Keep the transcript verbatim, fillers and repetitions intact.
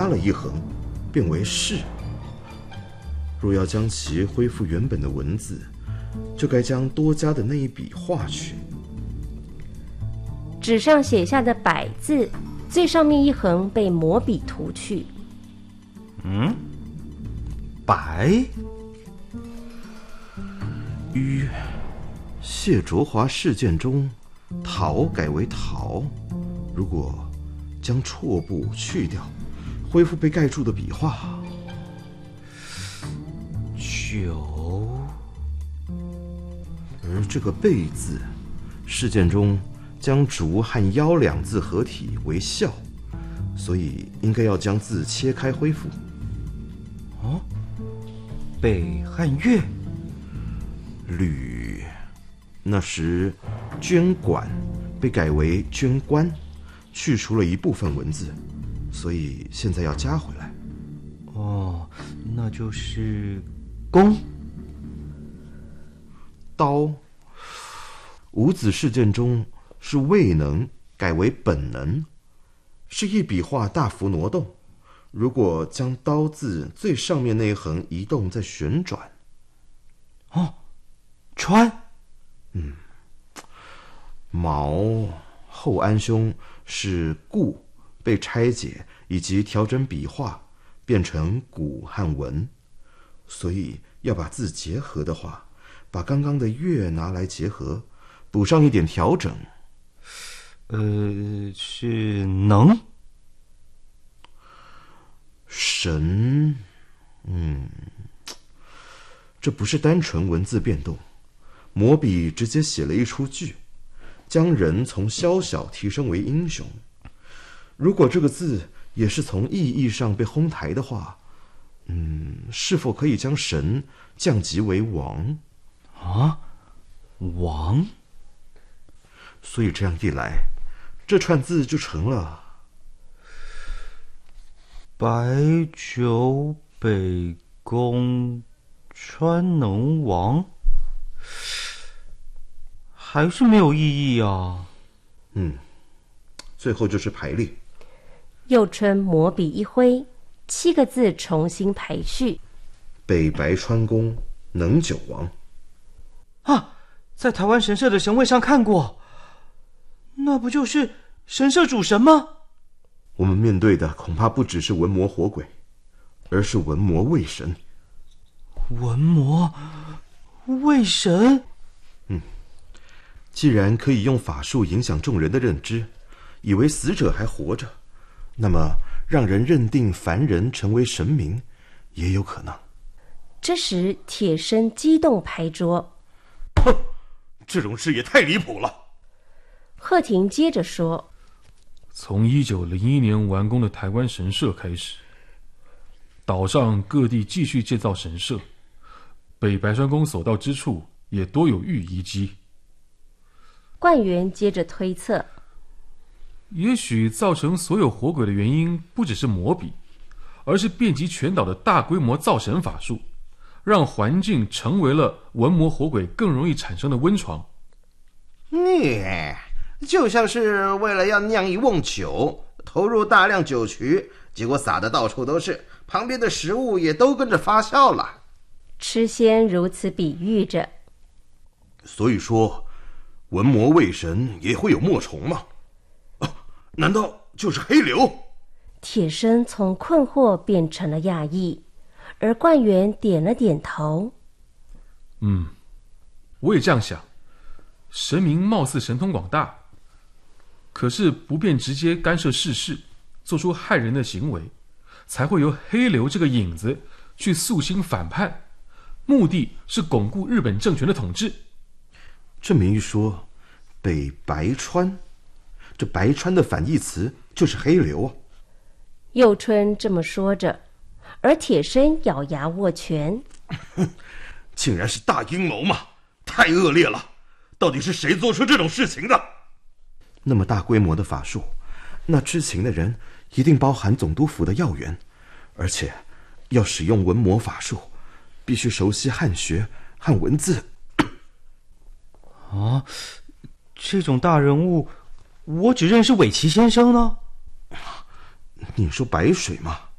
了一横，变为士。若要将其恢复原本的文字，就该将多加的那一笔划去。 纸上写下的百字，最上面一横被魔笔涂去。 嗯，白。 于谢卓华事件中，陶改为陶。如果将绰部去掉，恢复被盖住的笔画。 九。 而这个贝字，事件中将竹和腰两字合体为孝，所以应该要将字切开恢复。 哦，北和月。 吕，那时捐管被改为捐官，去除了一部分文字，所以现在要加回来。 哦，那就是弓。 刀，五子事件中是未能改为本能，是一笔画大幅挪动。如果将刀字最上面那一横移动再旋转， 哦，川。 嗯，毛后安兄是固被拆解以及调整笔画变成古和文，所以要把字结合的话，把刚刚的月拿来结合，补上一点调整。 呃，是能。 神，嗯，这不是单纯文字变动，魔笔直接写了一出剧，将人从宵小提升为英雄。如果这个字也是从意义上被哄抬的话，嗯，是否可以将神降级为王？ 啊，王。 所以这样一来，这串字就成了白酒北宫川能王，还是没有意义啊。 嗯，最后就是排列。 又春魔笔一挥，七个字重新排序。 北白川宫能九王。 啊，在台湾神社的神位上看过，那不就是神社主神吗？ 我们面对的恐怕不只是文魔火鬼，而是文魔卫神。 文魔卫神。 嗯，既然可以用法术影响众人的认知，以为死者还活着，那么让人认定凡人成为神明也有可能。 这时铁生激动拍桌： 哼，这种事也太离谱了。 贺廷接着说： 从一九零一年完工的台湾神社开始，岛上各地继续建造神社，北白川宫所到之处也多有玉遗迹。 冠元接着推测， 也许造成所有火鬼的原因不只是魔笔，而是遍及全岛的大规模造神法术，让环境成为了文魔火鬼更容易产生的温床。 你就像是为了要酿一瓮酒，投入大量酒曲，结果洒得到处都是，旁边的食物也都跟着发酵了。 痴仙如此比喻着。 所以说，文魔卫神也会有墨虫吗？啊，难道就是黑流？ 铁生从困惑变成了讶异，而冠元点了点头。 嗯，我也这样想。神明貌似神通广大，可是不便直接干涉世事，做出害人的行为，才会由黑流这个影子去肃清反叛，目的是巩固日本政权的统治。 这么一说，北白川，这白川的反义词就是黑流啊。 佑春这么说着，而铁生咬牙握拳： 竟然是大阴谋嘛，太恶劣了！到底是谁做出这种事情的？那么大规模的法术，那知情的人一定包含总督府的要员，而且要使用文魔法术，必须熟悉汉学和文字。 啊，这种大人物，我只认识尾崎先生呢。 你说白水吗？